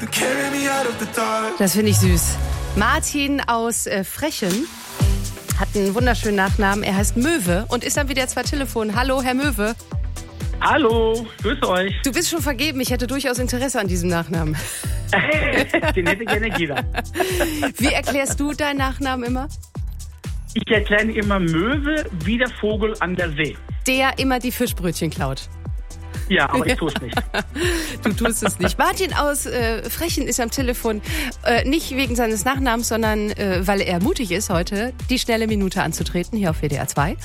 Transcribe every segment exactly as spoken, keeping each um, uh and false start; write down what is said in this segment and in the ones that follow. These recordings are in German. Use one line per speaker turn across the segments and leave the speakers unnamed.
Das finde ich süß. Martin aus äh, Frechen hat einen wunderschönen Nachnamen. Er heißt Möwe und ist am W D R zwei Telefon. Hallo, Herr Möwe.
Hallo, grüße euch.
Du bist schon vergeben. Ich hätte durchaus Interesse an diesem Nachnamen.
Den hätte gerne jeder.
Wie erklärst du deinen Nachnamen immer?
Ich erkläre immer Möwe wie der Vogel an der See.
Der immer die Fischbrötchen klaut.
Ja, aber ich tue es nicht.
Du tust es nicht. Martin aus äh, Frechen ist am Telefon, äh, nicht wegen seines Nachnamens, sondern äh, weil er mutig ist, heute die schnelle Minute anzutreten, hier auf W D R zwei.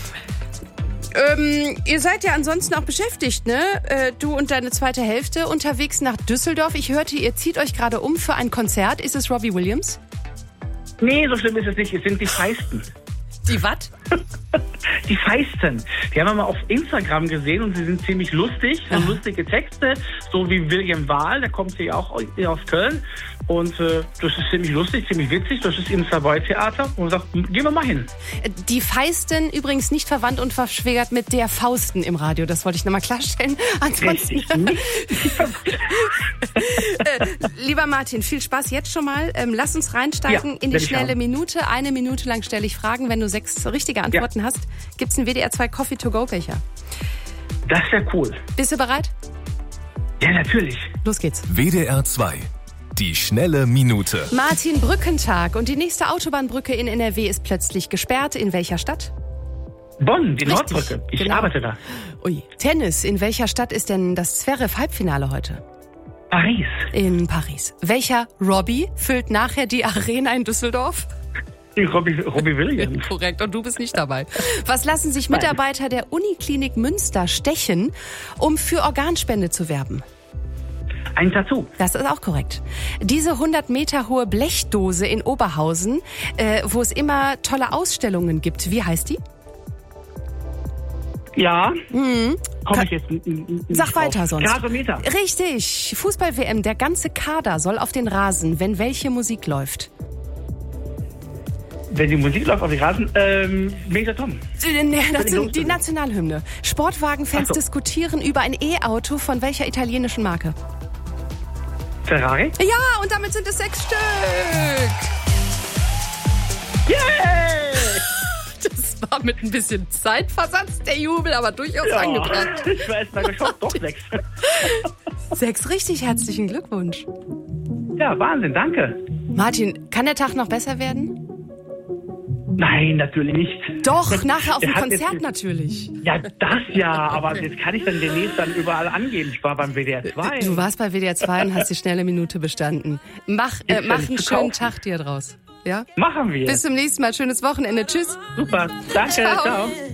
Ähm, ihr seid ja ansonsten auch beschäftigt, ne? Äh, du und deine zweite Hälfte unterwegs nach Düsseldorf. Ich hörte, ihr zieht euch gerade um für ein Konzert. Ist es Robbie Williams?
Nee, so schlimm ist es nicht. Es sind die Feisten.
Die was?
Die Feisten. Die haben wir mal auf Instagram gesehen und sie sind ziemlich lustig. So lustige Texte, so wie William Wahl, der kommt hier auch aus Köln. Und äh, das ist ziemlich lustig, ziemlich witzig. Das ist im Savoy-Theater. Und man sagt, gehen wir mal hin.
Die Feisten übrigens nicht verwandt und verschwägert mit der Fausten im Radio. Das wollte ich nochmal klarstellen. Ansonsten. äh, lieber Martin, viel Spaß jetzt schon mal. Ähm, lass uns reinsteigen ja, in die schnelle Minute. Eine Minute lang stelle ich Fragen. Wenn du sechs richtige Antworten ja. hast, gibt es einen W D R zwei Coffee-to-go-Becher.
Das wäre cool.
Bist du bereit?
Ja, natürlich.
Los geht's.
W D R zwei. Die schnelle Minute.
Martin, Brückentag und die nächste Autobahnbrücke in N R W ist plötzlich gesperrt. In welcher Stadt?
Bonn, die
Richtig,
Nordbrücke. Ich
genau.
arbeite da.
Ui. Tennis. In welcher Stadt ist denn das Zverev-Halbfinale heute?
Paris.
In Paris. Welcher Robbie füllt nachher die Arena in Düsseldorf?
Die Robbie, Robbie Williams.
Korrekt, und du bist nicht dabei. Was lassen sich Mitarbeiter der Uniklinik Münster stechen, um für Organspende zu werben?
Ein Tattoo.
Das ist auch korrekt. Diese hundert Meter hohe Blechdose in Oberhausen, äh, wo es immer tolle Ausstellungen gibt, wie heißt die?
Ja.
Mhm.
Komme ich jetzt n- n-
Sag weiter sonst.
Gasometer.
Richtig. Fußball-W M, der ganze Kader soll auf den Rasen, wenn welche Musik läuft?
Wenn die Musik läuft auf die Rasen, ähm, Major Tom.
Das sind die Nationalhymne. Sportwagenfans so. diskutieren über ein E-Auto von welcher italienischen Marke?
Ferrari?
Ja, und damit sind es sechs Stück.
Yay!
Das war mit ein bisschen Zeitversatz der Jubel, aber durchaus
ja,
angebracht.
Ich war erst mal geschockt, doch sechs.
Sechs, richtig, herzlichen Glückwunsch.
Ja, Wahnsinn, danke.
Martin, kann der Tag noch besser werden?
Nein, natürlich nicht.
Doch, nachher auf dem
Der hat
Konzert
jetzt-
natürlich.
Ja, das ja, aber jetzt kann ich dann demnächst dann überall angeben. Ich war beim W D R zwei.
Du warst bei W D R zwei und hast die schnelle Minute bestanden. Mach, äh,
Ist ja
mach
nicht
einen
zu
schönen
kaufen.
Tag dir draus. Ja?
Machen wir.
Bis zum nächsten Mal. Schönes Wochenende. Tschüss.
Super. Danke.
Ciao.
Ciao.